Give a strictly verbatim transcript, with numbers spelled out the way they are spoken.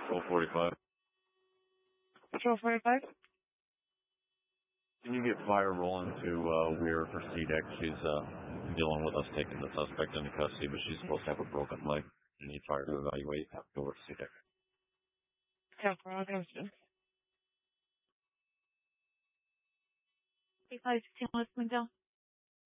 Patrol forty-five. Patrol forty-five? Can you get fire rolling to uh, Weir for C-Deck? She's uh, dealing with us taking the suspect into custody, but she's supposed to have a broken leg. You need fire to evaluate. Have to go over to C-Deck. Yeah, for all those. eight five sixteen West Wingdale.